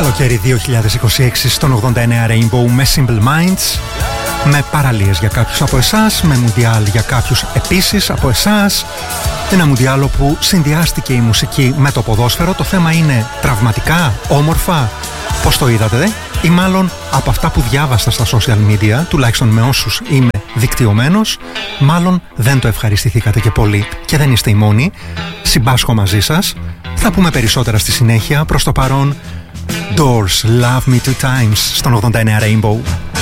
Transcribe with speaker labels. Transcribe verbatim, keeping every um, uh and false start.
Speaker 1: Καλοκαίρι δύο χιλιάδες είκοσι έξι στον ογδόντα εννέα Rainbow με Simple Minds, με παραλίες για κάποιους από εσάς, με μουντιάλ για κάποιους επίσης από εσάς. Ένα μουντιάλ όπου συνδυάστηκε η μουσική με το ποδόσφαιρο. Το θέμα είναι τραυματικά, όμορφα, πώς το είδατε δε? Ή μάλλον από αυτά που διάβασα στα social media, τουλάχιστον με όσους είμαι δικτυωμένος, μάλλον δεν το ευχαριστηθήκατε και πολύ. Και δεν είστε οι μόνοι, συμπάσχω μαζί σας. Θα πούμε περισσότερα στη συνέχεια. Προς το παρόν, Doors, Love Me Two Times στον ογδόντα εννέα Rainbow.